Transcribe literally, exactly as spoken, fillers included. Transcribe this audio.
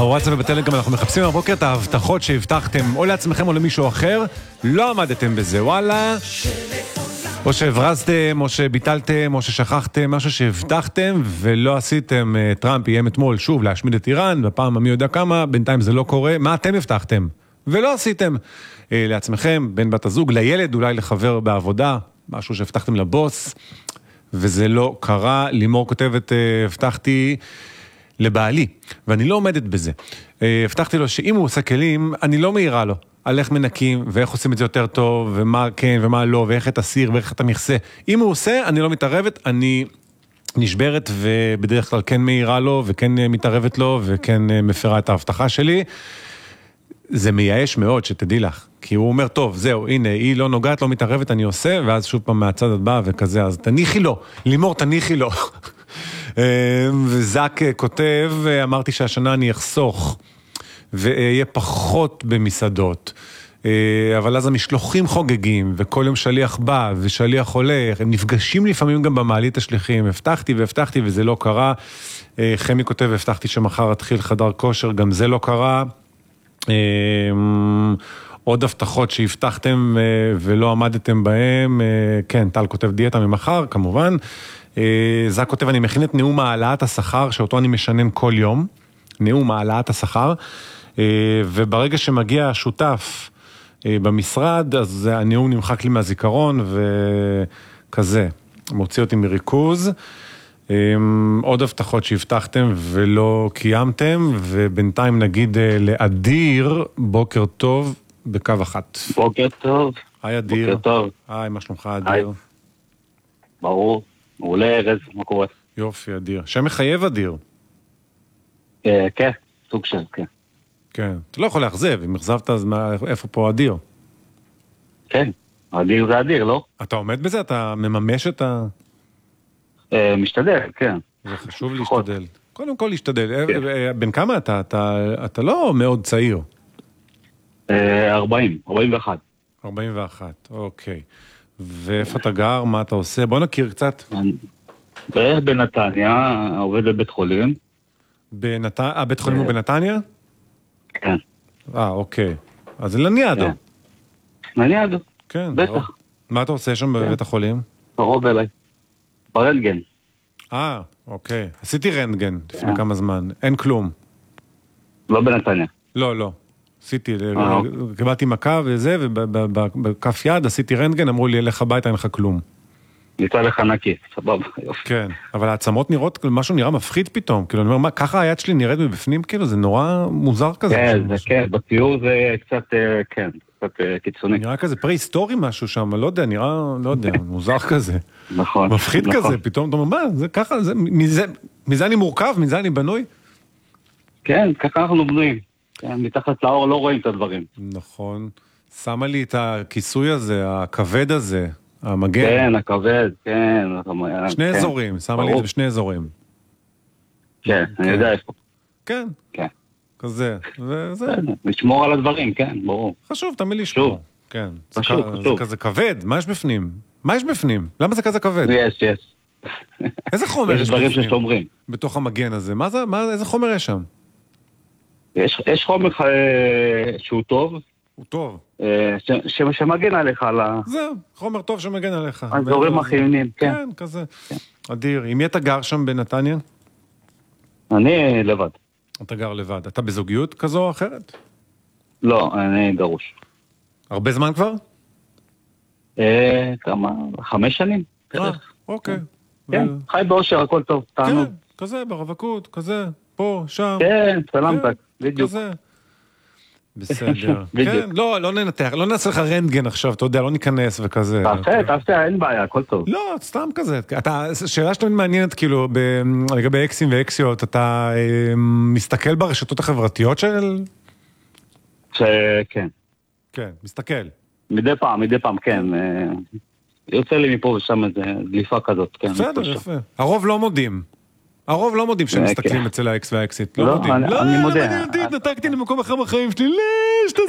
בוואטסאפ ובטלגרם אנחנו מחפשים הבוקר את ההבטחות שהבטחתם או לעצמכם או למישהו אחר, לא עמדתם בזה, וואלה. או שהברזתם, או שביטלתם, או ששכחתם משהו שהבטחתם ולא עשיתם. טראמפ איים אתמול שוב להשמיד את איראן, בפעם מי יודע כמה, בינתיים זה לא קורה. מה אתם הבטחתם? ולא עשיתם לעצמכם, בין בת הזוג, לילד, אולי לחבר בעבודה, משהו שהבטחתם לבוס, וזה לא קרה. לימור כותבת, הבטחתי לבעלי, ואני לא עומדת בזה. הבטחתי לו שאם הוא עושה כלים, אני לא מעירה לו על איך מנקים, ואיך עושים את זה יותר טוב, ומה כן ומה לא, ואיך את הסיר, ואיך את המכסה. אם הוא עושה, אני לא מתערבת, אני נשברת, ובדרך כלל כן מעירה לו, וכן מתערבת לו, וכן מפרה את ההבטחה שלי. זה מייאש מאוד, שתדעי לך. כי הוא אומר, טוב, זהו, הנה, היא לא נוגעת, לא מתערבת, אני עושה, ואז שוב פעם מהצד את באה וכזה, אז תניחי לו, לימור, תניחי לו. וזק כותב, אמרתי שהשנה אני אחסוך, ויהיה פחות במסעדות, אבל אז המשלוחים חוגגים, וכל יום שליח בא, ושליח הולך, הם נפגשים לפעמים גם במעלית השליחים, הבטחתי והבטחתי וזה לא קרה. חמי כותב, הבטחתי שמחר התחיל חדר כושר, גם זה לא קרה. עוד הבטחות שהבטחתם ולא עמדתם בהם, כן, טל כותב דיאטה ממחר, כמובן. זק כותב, אני מכין את נאום העלאת השכר, שאותו אני משנן כל יום, נאום העלאת השכר, וברגע שמגיע השותף במשרד, אז הנאום נמחק לי מהזיכרון, וכזה, מוציא אותי מריכוז. עוד הבטחות שהבטחתם ולא קיימתם, ובינתיים נגיד לאדיר, בוקר טוב, בקו אחת. בוקר טוב. היי אדיר. בוקר טוב. היי, מה שלומך אדיר? ברור, מעולה ארז, מה קורה? יופי אדיר. שם מחייב אדיר. כן, סוג של, כן. כן, אתה לא יכול להחזב, אם החזבת אז איפה פה אדיר? כן, אדיר זה אדיר, לא? אתה עומד בזה? אתה מממש את ה... משתדל, כן. זה חשוב להשתדל. קודם כל להשתדל. בין כמה אתה? אתה לא מאוד צעיר. ארבעים, ארבעים ואחת. ארבעים ואחת, אוקיי. ואיפה אתה גר? מה אתה עושה? בוא נכיר קצת. בנתניה, עובד בבית חולים. בנתניה? בית חולים הוא בנתניה? כן. אה, אוקיי. אז זה לניאדו. לניאדו. כן. בטח. מה אתה עושה שם בבית החולים? קרוב אליי. ברנטגן. אה, אוקיי. עשיתי רנטגן לפני כמה זמן. אין כלום. לא בנתניה. לא, לא. עשיתי, קבלתי מכה וזה, ובכף יד עשיתי רנטגן, אמרו לי, לך הביתה, אין לך כלום. ניסה לך נקי, סבבה, יופי. כן, אבל העצמות נראות, משהו נראה מפחיד פתאום, כאילו, אני אומר, מה, ככה היד שלי נראית מבפנים, כאילו, זה נורא מוזר כזה. כן, זה כן, בציור זה קצת, כן, קצת קיצוני. נראה כזה פרה-היסטורי משהו שם, לא יודע, נראה, לא יודע, מוזר כזה. נכון. מפחיד כזה, פתאום אתה אומר, מה, זה ככה, מזה אני מורכב, מזה אני בנוי? כן, ככה אנחנו בנויים. כן, מתחת לאור לא רואים את הדברים. נכון. שמה לי את הכיסוי הזה, הכבד הזה, המגן. כן, הכבד, כן. שני אזורים, שמה לי את זה בשני אזורים. כן, אני יודע איפה. כן. כן. כזה. וזה. לשמור על הדברים, כן, ברור. חשוב, תמיד לשמור. כן. חשוב, חשוב. זה כזה כבד, מה יש בפנים? מה יש בפנים? למה זה כזה כבד? יש, יש. איזה חומר יש בפנים? יש דברים ששומרים. בתוך המגן הזה. מה זה, איזה חומר יש שם? יש, יש חומר שהוא טוב. הוא טוב. ש, ש, שמגן עליך על ה... זהו, חומר טוב שמגן עליך. האזורים החיוניים, כן. כן, כזה. כן. אדיר, עם מי אתה גר שם בנתניה? אני לבד. אתה גר לבד. אתה בזוגיות כזו או אחרת? לא, אני גרוש. הרבה זמן כבר? אה, כמה? חמש שנים. אה, אוקיי. כן, ו... חי באושר, הכל טוב. כן, תענו. כזה, ברווקות, כזה, פה, שם. כן, סלמתק, כן, בדיוק. כזה. בסדר. כן, לא, לא ננתח, לא נעשה לך רנטגן עכשיו, אתה יודע, לא ניכנס וכזה. תעשה, תעשה, אין בעיה, הכל טוב. לא, סתם כזה. אתה, שאלה שתמיד מעניינת, כאילו, לגבי אקסים ואקסיות, אתה מסתכל ברשתות החברתיות של... שכן. כן, מסתכל. מדי פעם, מדי פעם, כן. יוצא לי מפה ושם איזה דליפה כזאת, כן. בסדר, יפה. הרוב לא מודים. הרוב לא מודים שהם מסתכלים אצל האקס והאקסית. לא, אני מודה. לא, אני נתקתי למקום אחר בחיים שלי, לא,